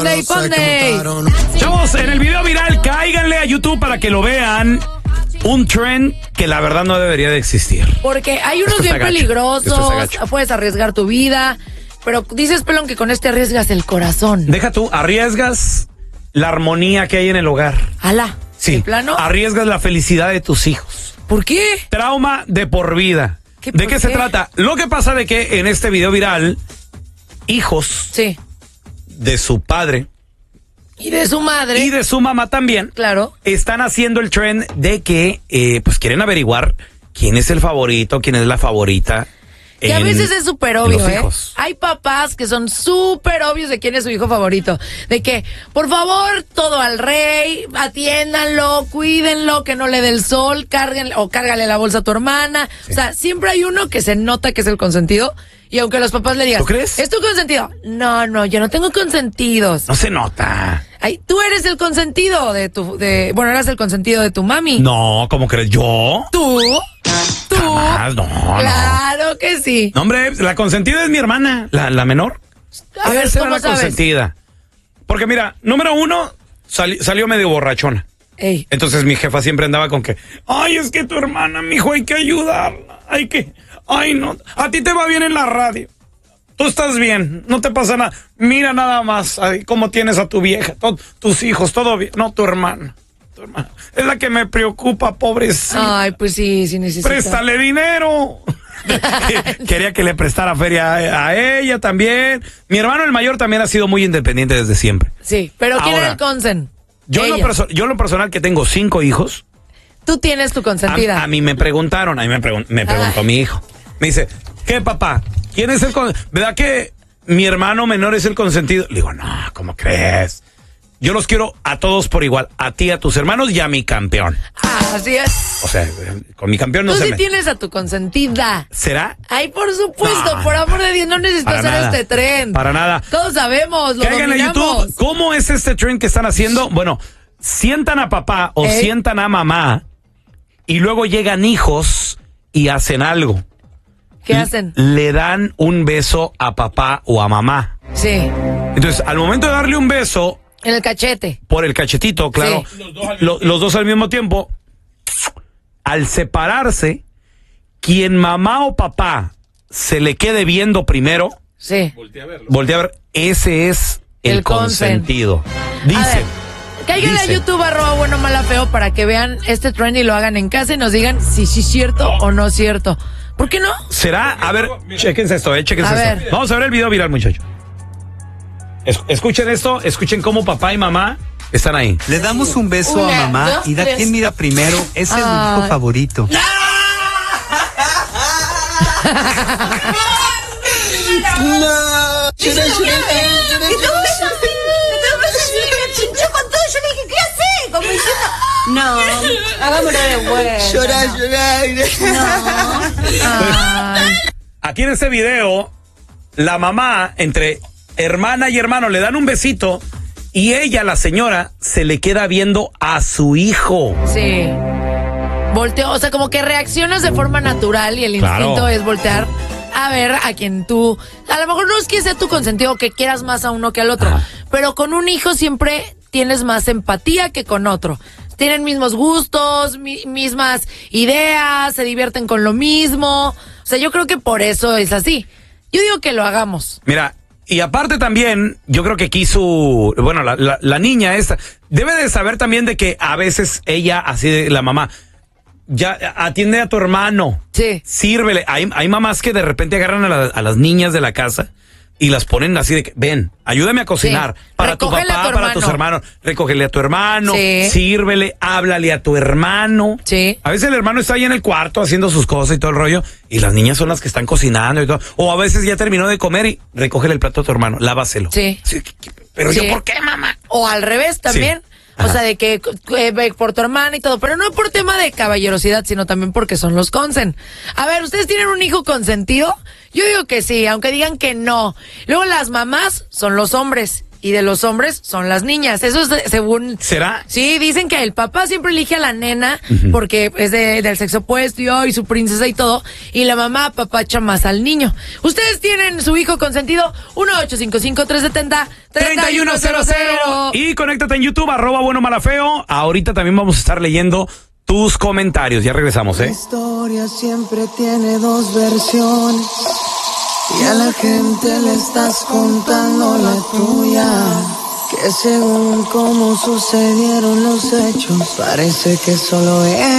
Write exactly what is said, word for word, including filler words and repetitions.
Day, Day. Chavos, en el video viral, cáiganle a YouTube para que lo vean. Un trend que la verdad no debería de existir. Porque hay unos bien peligrosos, puedes arriesgar tu vida, pero dices, Pelón, que con este arriesgas el corazón. Deja tú, arriesgas la armonía que hay en el hogar. Alá, sí. ¿de plano? Arriesgas la felicidad de tus hijos. ¿Por qué? Trauma de por vida. ¿Qué, ¿De por qué, qué se trata? Lo que pasa de que en este video viral, hijos sí. de su padre y de su madre y de su mamá también, claro, están haciendo el trend de que eh, pues quieren averiguar quién es el favorito, quién es la favorita. Que a veces es súper obvio, ¿eh? Hay papás que son súper obvios de quién es su hijo favorito. De que, por favor, todo al rey, atiéndanlo, cuídenlo, que no le dé el sol, carguen, o cárgale la bolsa a tu hermana. Sí. O sea, siempre hay uno que se nota que es el consentido. Y aunque los papás le digan, ¿tú crees? ¿Es tu consentido? No, no, yo no tengo consentidos. No se nota. Ay, tú eres el consentido de tu, de, bueno, eras el consentido de tu mami. No, ¿cómo crees? ¿Yo? ¿Tú? ¿Tú? Jamás, no, claro no. que sí. No, hombre, la consentida es mi hermana, la, la menor. A ver, Esa ¿cómo era la sabes? consentida. Porque mira, número uno, sali, salió medio borrachona. Ey. Entonces mi jefa siempre andaba con que, ay, es que tu hermana, mijo, hay que ayudarla. Hay que, ay, no, a ti te va bien en la radio. Tú estás bien, no te pasa nada. Mira nada más ay, cómo tienes a tu vieja, todo, tus hijos, todo bien. No, tu hermana. Tu hermana. Es la que me preocupa, pobrecita. Ay, pues sí, sí necesita. Préstale dinero. Quería que le prestara feria a, a ella también. Mi hermano el mayor también ha sido muy independiente desde siempre. Sí, pero ¿quién Ahora, era el consen? Yo en, lo perso- yo en lo personal que tengo cinco hijos. Tú tienes tu consentida. A, a mí me preguntaron, a mí me, pregun- me preguntó Ay. mi hijo. Me dice, ¿qué papá? ¿Quién es el consentido? ¿Verdad que mi hermano menor es el consentido? Le digo, no, ¿cómo crees? Yo los quiero a todos por igual. A ti, a tus hermanos y a mi campeón. Ah, así es. O sea, con mi campeón no Tú se sí me... tienes a tu consentida. ¿Será? Ay, por supuesto, No, por amor de Dios, no necesito hacer nada, este tren. Para nada. Todos sabemos, lo Caigan dominamos. en YouTube. ¿Cómo es este trend que están haciendo? Bueno, sientan a papá o ¿Eh? sientan a mamá y luego llegan hijos y hacen algo. ¿Qué hacen? Le dan un beso a papá o a mamá. Sí. Entonces, al momento de darle un beso... En el cachete. Por el cachetito, claro. Sí. Los, dos Lo, los dos al mismo tiempo. Al separarse, quien mamá o papá se le quede viendo primero... Sí. Voltea a verlo. Voltea a ver. Ese es el, el consentido. Dicen. Cáiganle a YouTube, arroba bueno, mala, feo, para que vean este trend y lo hagan en casa y nos digan si sí es cierto no. o no es cierto. ¿Por qué no? ¿Será? A ver, chéquense esto, eh, chéquense a esto. Ver. Vamos a ver el video viral, muchachos. Es, escuchen esto, escuchen cómo papá y mamá están ahí. Le damos un beso Una, a mamá dos, y da tres. quien mira primero. Es el Ay. hijo favorito. No. No, hagámoslo de vuelta. Llorar, llorar. No. Aquí en este video, la mamá, entre hermana y hermano, le dan un besito y ella, la señora, se le queda viendo a su hijo. Sí. Volteo, o sea, como que reaccionas de forma natural y el Claro. instinto es voltear a ver a quien tú, a lo mejor no es que sea tu consentido, que quieras más a uno que al otro, Ajá. pero con un hijo siempre tienes más empatía que con otro. Tienen mismos gustos, mi, mismas ideas, se divierten con lo mismo. O sea, yo creo que por eso es así. Yo digo que lo hagamos. Mira, y aparte también, yo creo que aquí su, bueno, la, la, la niña esta, debe de saber también de que a veces ella, así de la mamá, ya atiende a tu hermano. Sí. Sírvele. Hay, hay mamás que de repente agarran a, la, a las niñas de la casa y las ponen así de que, ven, ayúdame a cocinar. Sí. Para tu Recógele papá, a tu para tus hermano. hermanos. Recógele a tu hermano. Sí. Sírvele, háblale a tu hermano. Sí. A veces el hermano está ahí en el cuarto haciendo sus cosas y todo el rollo, y las niñas son las que están cocinando y todo. O a veces ya terminó de comer y recógele el plato a tu hermano, lávaselo. Sí. Sí, pero Sí. yo, ¿por qué, mamá? O al revés también. Sí. O sea, de que eh, por tu hermana y todo, pero no por tema de caballerosidad, sino también porque son los consen. A ver, ¿ustedes tienen un hijo consentido? Yo digo que sí, aunque digan que no. Luego las mamás son los hombres y de los hombres son las niñas. Eso es según... ¿Será? Sí, dicen que el papá siempre elige a la nena uh-huh. porque es de, del sexo opuesto y su princesa y todo, y la mamá apapacha más al niño. Ustedes tienen su hijo consentido, uno ocho cinco cinco, tres siete cero, tres uno cero cero. Y conéctate en YouTube, arroba bueno malafeo. Ahorita también vamos a estar leyendo tus comentarios. Ya regresamos, ¿eh? La historia siempre tiene dos versiones y a la gente le estás contando la tuya. Que según cómo sucedieron los hechos, parece que solo es